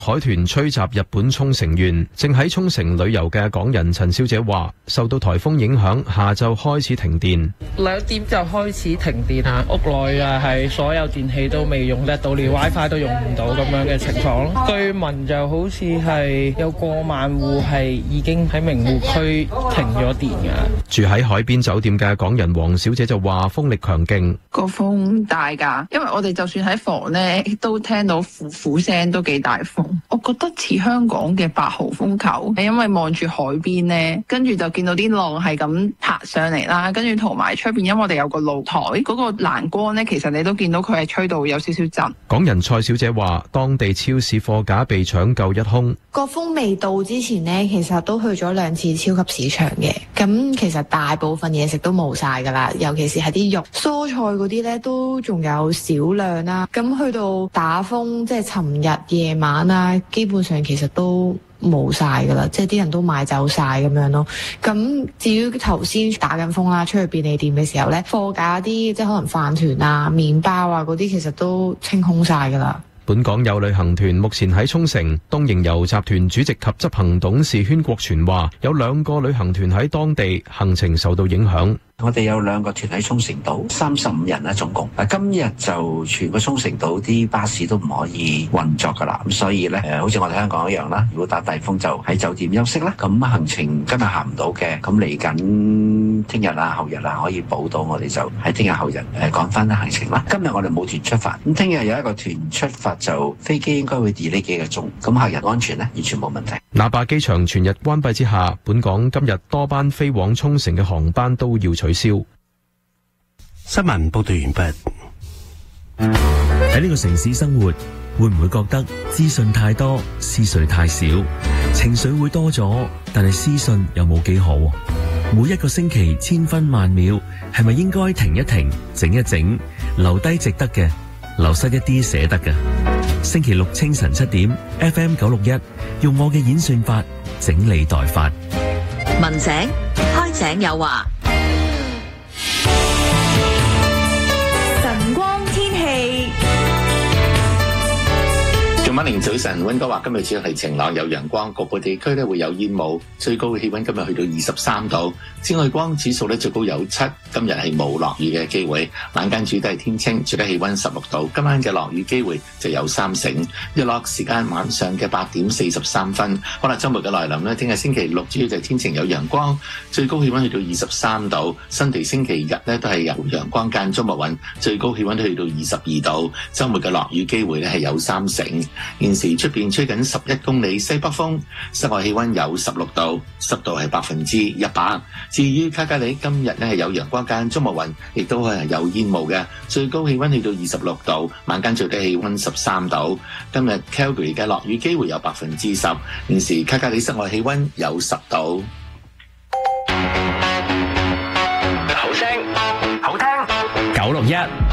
海豚吹襲日本沖繩縣，正喺沖繩旅遊嘅港人陳小姐話，受到颱風影響，下晝開始停電。 2點就開始停電啦，屋內啊係所有電器都未用得到，連 WiFi 都用唔到咁樣嘅情況咯。據聞就好似係有過萬戶係已經喺名護區停咗電㗎。 住喺海邊酒店嘅港人黃小姐就話，風力強勁， 個風大㗎，因為我哋就算喺房呢，都聽到呼聲都幾大風。我覺得似香港嘅8號風球，因為望住海邊呢，跟住就見到啲浪係咁爬上嚟啦，跟住同埋出邊，因為我哋有個露台，嗰個欄杆呢，其實你都見到佢係吹到有少少震。 港人蔡小姐話，當地超市貨架被搶購一空。 個風未到之前呢，其實都去咗2次超級市場嘅，咁其實大部分嘢食都冇晒㗎啦，尤其是係啲肉、蔬菜嗰啲呢，都仲有少量啦。咁去到打風，即係尋日夜晚啦，基本上其實都冇晒噶啦，即係啲人都買走晒咁樣咯。咁至於頭先打緊風啦，出去便利店嘅時候呢，貨架啲即係可能飯團啊、麵包啊嗰啲，其實都清空晒噶啦。 本港有旅行團目前喺沖繩，東瀛遊集團主席及執行董事禤國全話，有2個旅行團喺當地，行程受到影響。 我哋有2個團喺沖繩島，35人啦總共。今日就全個沖繩島啲巴士都唔可以運作噶啦，咁所以咧好似我哋香港一樣啦，如果打大風就喺酒店休息啦。咁行程今日行唔到嘅，咁嚟緊聽日啊、後日啊可以補到，我哋就喺聽日後日講翻行程啦。今日我哋冇團出發，咁聽日有一個團出發，就飛機應該會 delay 幾個鐘，咁客人安全咧完全冇問題。 那霸機場全日關閉之下，本港今日多班飛往沖繩嘅航班都要取消。 新聞報道完畢。 喺呢個城市生活，會唔會覺得資訊太多，思緒太少？情緒會多咗，但係思緒又冇幾好。每一個星期千分萬秒，係咪應該停一停，整一整，留低值得嘅，流失一啲捨得嘅？星期六清晨7點 FM 961，用我嘅演算法整理代發。 文井開井有話。 晨光天氣。 Morning 早晨，溫哥華今日主要係晴朗有陽光，局部地區咧會有煙霧，最高氣溫今日去到23度，紫外光指數咧最高有7，今日係冇落雨嘅機會，晚間主要都係天清，最低氣溫16度，今晚嘅落雨機會就有3成，日落時間晚上嘅8點43分。好啦，週末嘅來臨咧，聽日星期六主要就係天晴有陽光，最高氣溫去到23度，新地星期日咧都係有陽光間中密雲，最高氣溫都去到22度，週末嘅落雨機會咧係有3成。現時出邊吹緊11公里西北風，室外氣溫有16度，濕度係100%。至於卡加里今日咧係有陽光間中密雲，亦都係有煙霧嘅，最高氣溫去到26度，晚間最低氣溫13度。今日 Calgary 嘅落雨機會有10%。現時卡加里室外氣溫有10度。 好聲好聽，961。